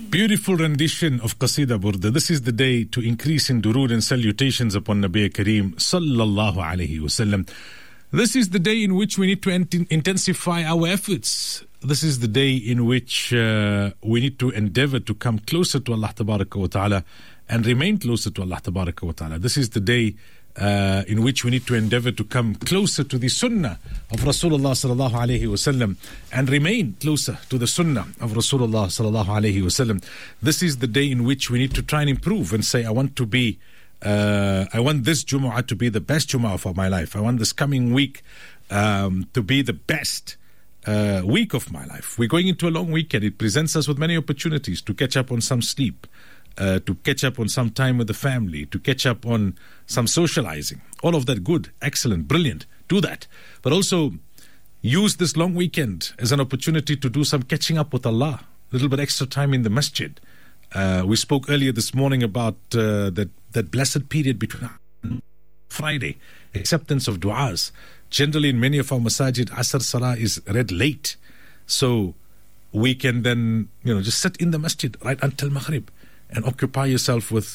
Beautiful rendition of Qasida Burda. This is the day to increase in durood and salutations upon Nabi Kareem sallallahu alayhi wasallam. This is the day in which we need to intensify our efforts. This is the day in which we need to endeavor to come closer to Allah Tabaraka wa Ta'ala and remain closer to Allah Tabaraka wa Ta'ala. This is the day in which we need to endeavor to come closer to the Sunnah of Rasulullah sallallahu alayhi wasallam and remain closer to the Sunnah of Rasulullah sallallahu alayhi wasallam. This is the day in which we need to try and improve and say, I want this Jumu'ah to be the best Jumu'ah for my life. I want this coming week to be the best week of my life. We're going into a long weekend. It presents us with many opportunities to catch up on some sleep, to catch up on some time with the family, to catch up on some socializing. All of that good, excellent, brilliant. Do that. But also use this long weekend as an opportunity to do some catching up with Allah. A little bit extra time in the masjid. We spoke earlier this morning about that blessed period between Friday, acceptance of du'as. Generally in many of our masajid, Asr Salah is read late. So we can then, just sit in the masjid right until Maghrib and occupy yourself with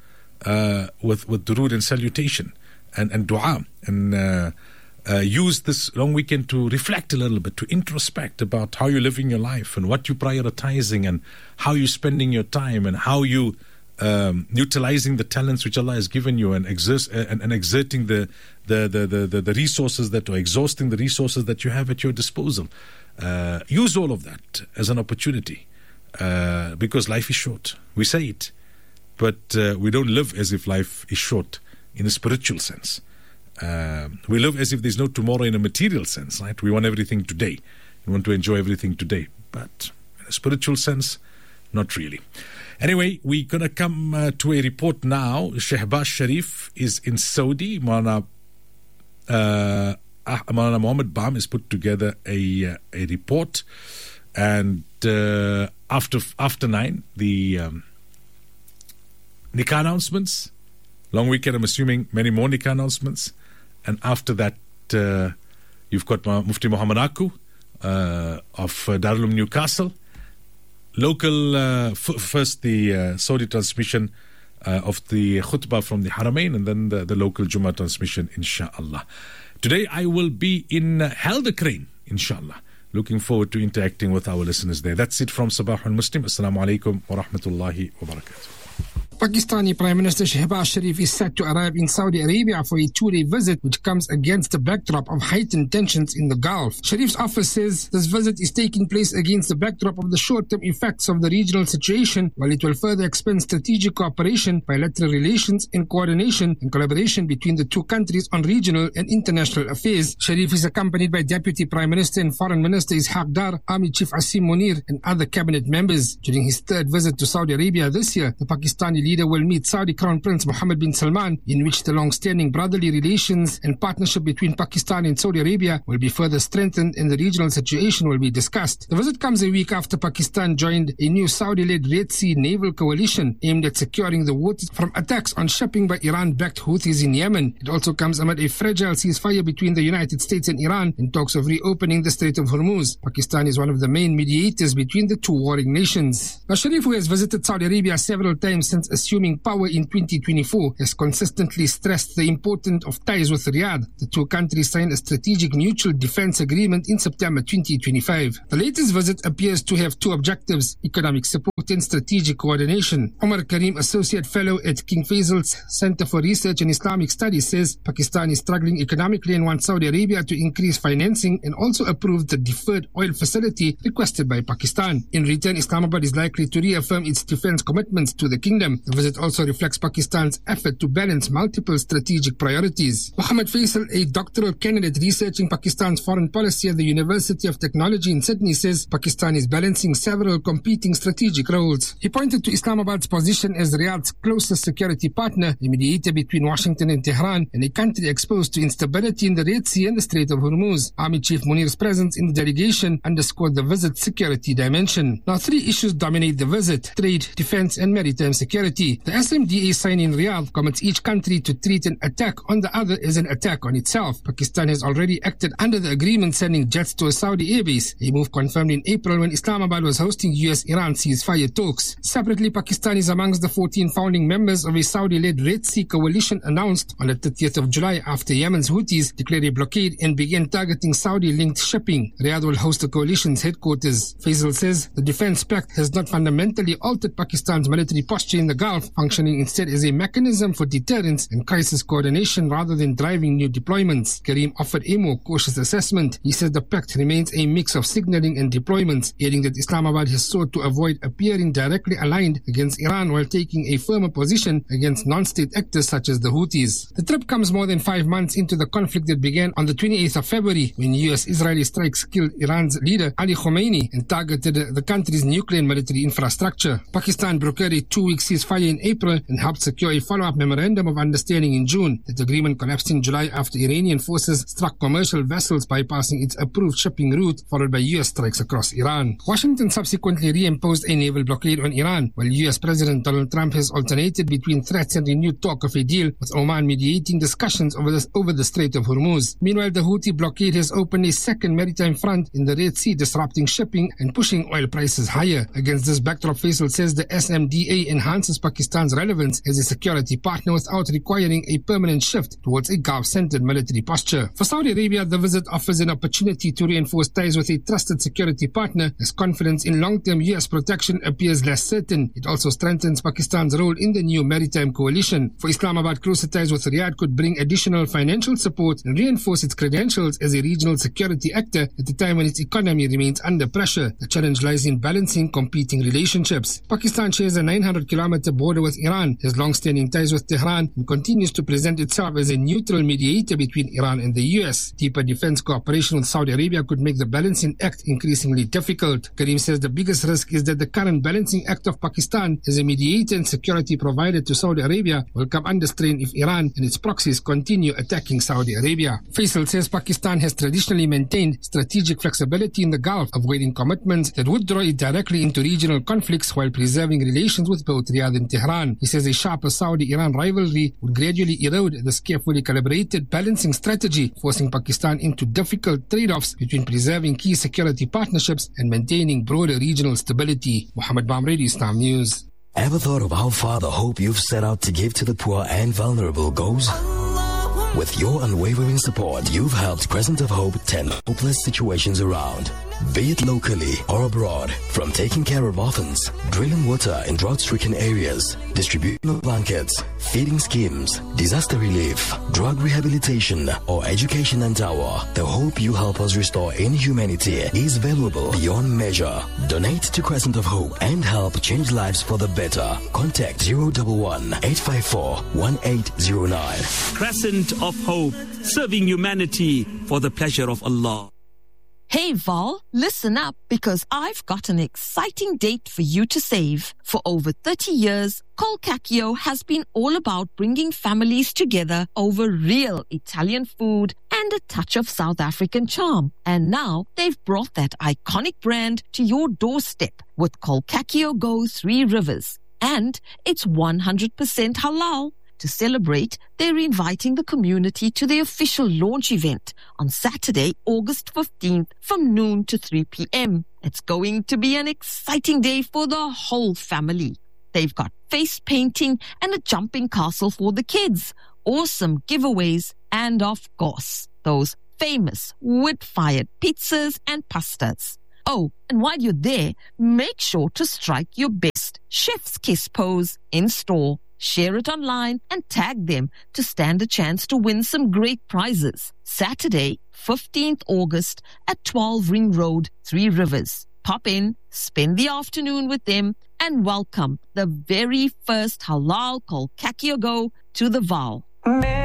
durood and salutation and dua, and use this long weekend to reflect a little bit, to introspect about how you're living your life and what you're prioritizing and how you're spending your time and how you utilizing the talents which Allah has given you and exerting the resources or exhausting the resources that you have at your disposal. Use all of that as an opportunity. Because life is short. We say it, but we don't live as if life is short in a spiritual sense. We live as if there's no tomorrow in a material sense, right? We want everything today. We want to enjoy everything today. But in a spiritual sense, not really. Anyway, we're going to come to a report now. Shehbaz Sharif is in Saudi. Maulana Muhammad Bam has put together a report. And after 9, the nikah announcements, long weekend, I'm assuming many more nikah announcements, and after that you've got Mufti Muhammad Aku of Darul Uloom Newcastle, local first the Saudi transmission of the khutbah from the Haramain, and then the local Jummah transmission, inshallah. Today I will be in Helderkrane, inshallah. Looking forward to interacting with our listeners there. That's it from Sabah al-Muslim. Assalamu alaikum wa rahmatullahi wa barakatuh. Pakistani Prime Minister Shehbaz Sharif is set to arrive in Saudi Arabia for a two-day visit, which comes against the backdrop of heightened tensions in the Gulf. Sharif's office says this visit is taking place against the backdrop of the short-term effects of the regional situation, while it will further expand strategic cooperation, bilateral relations, and coordination and collaboration between the two countries on regional and international affairs. Sharif is accompanied by Deputy Prime Minister and Foreign Minister Ishaq Dar, Army Chief Asim Munir, and other cabinet members. During his third visit to Saudi Arabia this year, the Pakistani leader will meet Saudi Crown Prince Mohammed bin Salman, in which the long-standing brotherly relations and partnership between Pakistan and Saudi Arabia will be further strengthened and the regional situation will be discussed. The visit comes a week after Pakistan joined a new Saudi-led Red Sea naval coalition aimed at securing the waters from attacks on shipping by Iran-backed Houthis in Yemen. It also comes amid a fragile ceasefire between the United States and Iran and talks of reopening the Strait of Hormuz. Pakistan is one of the main mediators between the two warring nations. Now, Sharif, who has visited Saudi Arabia several times since assuming power in 2024, has consistently stressed the importance of ties with Riyadh. The two countries signed a strategic mutual defense agreement in September 2025. The latest visit appears to have two objectives: economic support and strategic coordination. Omar Karim, Associate Fellow at King Faisal's Center for Research and Islamic Studies, says Pakistan is struggling economically and wants Saudi Arabia to increase financing, and also approved the deferred oil facility requested by Pakistan. In return, Islamabad is likely to reaffirm its defense commitments to the kingdom. The visit also reflects Pakistan's effort to balance multiple strategic priorities. Muhammad Faisal, a doctoral candidate researching Pakistan's foreign policy at the University of Technology in Sydney, says Pakistan is balancing several competing strategic roles. He pointed to Islamabad's position as Riyadh's closest security partner, a mediator between Washington and Tehran, and a country exposed to instability in the Red Sea and the Strait of Hormuz. Army Chief Munir's presence in the delegation underscored the visit's security dimension. Now, three issues dominate the visit: trade, defense, and maritime security. Houthi. The SMDA sign in Riyadh commits each country to treat an attack on the other as an attack on itself. Pakistan has already acted under the agreement, sending jets to a Saudi airbase, a move confirmed in April when Islamabad was hosting US-Iran ceasefire talks. Separately, Pakistan is amongst the 14 founding members of a Saudi-led Red Sea coalition announced on the 30th of July after Yemen's Houthis declared a blockade and began targeting Saudi-linked shipping. Riyadh will host the coalition's headquarters. Faisal says the defense pact has not fundamentally altered Pakistan's military posture in the Gulf, functioning instead as a mechanism for deterrence and crisis coordination rather than driving new deployments. Karim offered a more cautious assessment. He says the pact remains a mix of signaling and deployments, adding that Islamabad has sought to avoid appearing directly aligned against Iran while taking a firmer position against non-state actors such as the Houthis. The trip comes more than 5 months into the conflict that began on the 28th of February when US-Israeli strikes killed Iran's leader Ali Khamenei and targeted the country's nuclear and military infrastructure. Pakistan brokered a 2-week ceasefire in April and helped secure a follow-up memorandum of understanding in June. That agreement collapsed in July after Iranian forces struck commercial vessels bypassing its approved shipping route, followed by US strikes across Iran. Washington subsequently reimposed a naval blockade on Iran, while US President Donald Trump has alternated between threats and renewed talk of a deal, with Oman mediating discussions over the Strait of Hormuz. Meanwhile, the Houthi blockade has opened a second maritime front in the Red Sea, disrupting shipping and pushing oil prices higher. Against this backdrop, Faisal says the SMDA enhances Pakistan's relevance as a security partner without requiring a permanent shift towards a Gulf-centered military posture. For Saudi Arabia, the visit offers an opportunity to reinforce ties with a trusted security partner as confidence in long-term US protection appears less certain. It also strengthens Pakistan's role in the new maritime coalition. For Islamabad, closer ties with Riyadh could bring additional financial support and reinforce its credentials as a regional security actor at a time when its economy remains under pressure. The challenge lies in balancing competing relationships. Pakistan shares a 900-kilometer border with Iran, has long-standing ties with Tehran, and continues to present itself as a neutral mediator between Iran and the US. Deeper defense cooperation with Saudi Arabia could make the balancing act increasingly difficult. Karim says the biggest risk is that the current balancing act of Pakistan as a mediator and security provider to Saudi Arabia will come under strain if Iran and its proxies continue attacking Saudi Arabia. Faisal says Pakistan has traditionally maintained strategic flexibility in the Gulf, avoiding commitments that would draw it directly into regional conflicts while preserving relations with both Riyadh and Tehran. He says a sharper Saudi-Iran rivalry would gradually erode this carefully calibrated balancing strategy, forcing Pakistan into difficult trade-offs between preserving key security partnerships and maintaining broader regional stability. Mohammed Bamredi, Islam News. Ever thought of how far the hope you've set out to give to the poor and vulnerable goes? With your unwavering support, you've helped Crescent of Hope turn hopeless situations around. Be it locally or abroad, from taking care of orphans, drilling water in drought-stricken areas, distribution of blankets, feeding schemes, disaster relief, drug rehabilitation, or education and tower, the hope you help us restore in humanity is valuable beyond measure. Donate to Crescent of Hope and help change lives for the better. Contact 011-854-1809. Crescent of Hope, serving humanity for the pleasure of Allah. Hey Val, listen up because I've got an exciting date for you to save. For over 30 years, Colcacchio has been all about bringing families together over real Italian food and a touch of South African charm. And now they've brought that iconic brand to your doorstep with Colcacchio Go 3 Rivers. And it's 100% halal. To celebrate, they're inviting the community to the official launch event on Saturday, August 15th from noon to 3 p.m. It's going to be an exciting day for the whole family. They've got face painting and a jumping castle for the kids, awesome giveaways, and of course, those famous wood-fired pizzas and pastas. Oh, and while you're there, make sure to strike your best chef's kiss pose in store. Share it online and tag them to stand a chance to win some great prizes. Saturday, 15th August at 12 Ring Road, 3 Rivers. Pop in, spend the afternoon with them, and welcome the very first halal Colcacchio Go to the Val.